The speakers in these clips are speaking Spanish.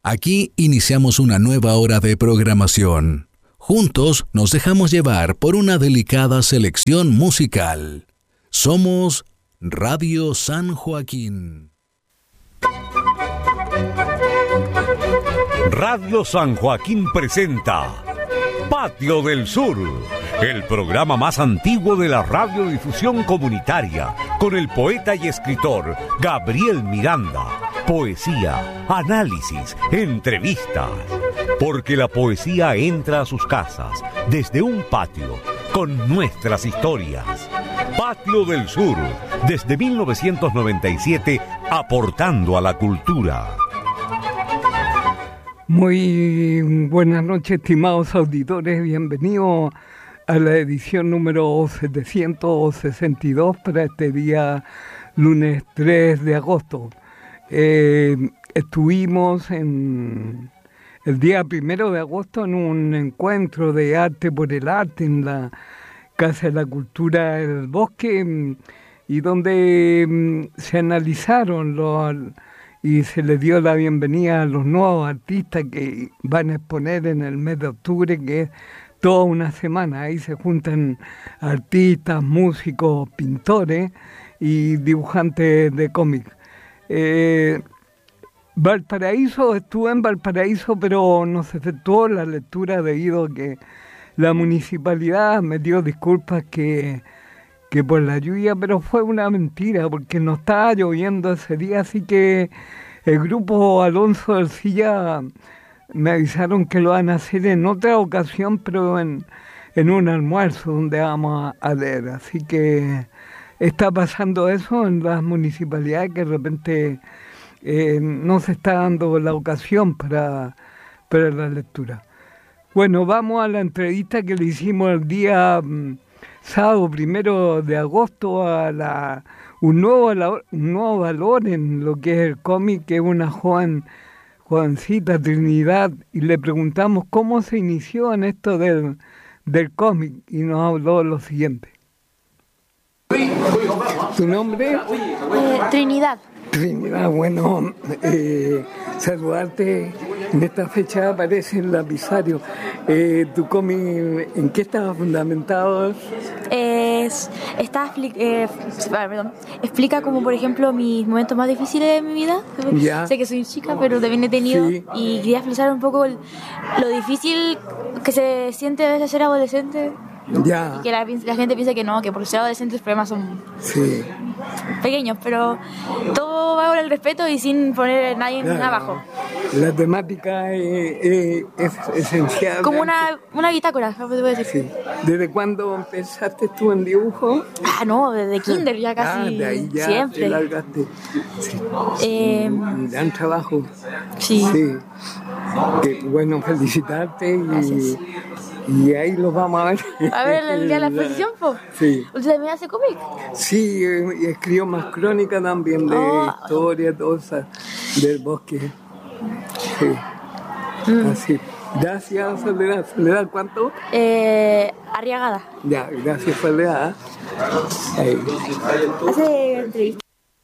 Aquí iniciamos una nueva hora de programación. Juntos nos dejamos llevar por una delicada selección musical. Somos Radio San Joaquín. Radio San Joaquín presenta Patio del Sur, el programa más antiguo de la radiodifusión comunitaria, con el poeta y escritor Gabriel Miranda. Poesía, análisis, entrevistas. Porque la poesía entra a sus casas desde un patio con nuestras historias. Patio del Sur, desde 1997, aportando a la cultura. Muy buenas noches, estimados auditores. Bienvenidos a la edición número 762 para este día, lunes 3 de agosto. Estuvimos el día 1 de agosto en un encuentro de arte por el arte en la Casa de la Cultura del Bosque, y donde se analizaron y se les dio la bienvenida a los nuevos artistas que van a exponer en el mes de octubre, que es toda una semana. Ahí se juntan artistas, músicos, pintores y dibujantes de cómics. Valparaíso, estuve en Valparaíso, pero no se efectuó la lectura debido a que la municipalidad me dio disculpas que por la lluvia, pero fue una mentira porque no estaba lloviendo ese día, así que el grupo Alonso del Silla me avisaron que lo van a hacer en otra ocasión, pero en un almuerzo donde vamos a leer. Así que está pasando eso en las municipalidades, que de repente no se está dando la ocasión para la lectura. Bueno, vamos a la entrevista que le hicimos el día sábado 1 de agosto a un nuevo valor en lo que es el cómic, que es una jovencita, Trinidad, y le preguntamos cómo se inició en esto del cómic, y nos habló lo siguiente. ¿Tu nombre? Trinidad. Trinidad, bueno, saludarte. En esta fecha aparece el lapisario. ¿Tu cómic en qué estaba fundamentado? Explica como, por ejemplo, mis momentos más difíciles de mi vida. Ya. Sé que soy chica, pero también he tenido. Sí. Y quería expresar un poco lo difícil que se siente a veces ser adolescente. Ya. Y que la gente piensa que no, que por ser adolescente los problemas son pequeños, pero todo va con el respeto y sin poner a nadie abajo. La temática es esencial. Como una bitácora, se puede decir. Sí. ¿Desde cuándo empezaste tú en dibujo? No, desde kinder ya casi. De ahí ya siempre. te largaste. Sí. Un gran trabajo. Sí. Que, bueno, felicitarte y ahí los vamos a ver. A ver el día de la exposición, po. Sí. ¿Usted también hace cómic? Sí, y escribo más crónica también de historia, todo eso, del bosque. Sí. Así. Gracias, Soledad. ¿Soledad cuánto? Arriagada. Ya, gracias, Soledad. Hace entrevista.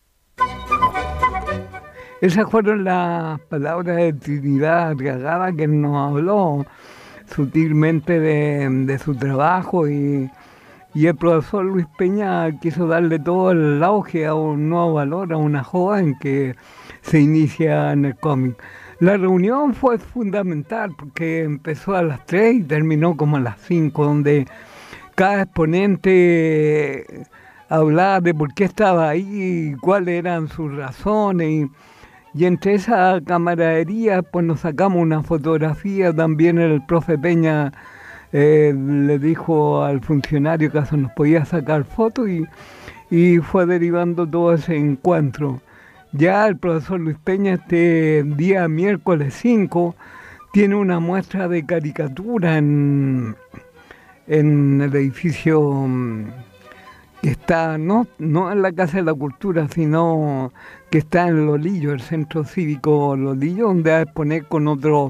Esas fueron las palabras de Trinidad Arriagada, que nos habló sutilmente de su trabajo, y el profesor Luis Peña quiso darle todo el auge a un nuevo valor, a una joven que se inicia en el cómic. La reunión fue fundamental porque empezó a las 3 y terminó como a las 5, donde cada exponente hablaba de por qué estaba ahí y cuáles eran sus razones. Y entre esa camaradería, pues nos sacamos una fotografía. También el profe Peña le dijo al funcionario que nos podía sacar fotos, y fue derivando todo ese encuentro. Ya el profesor Luis Peña este día miércoles 5 tiene una muestra de caricatura en el edificio que está no en la Casa de la Cultura, sino que está en Lolillo, el Centro Cívico Lolillo, donde va a exponer con otros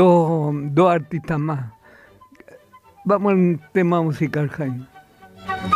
dos artistas más. Vamos al tema musical, Jaime.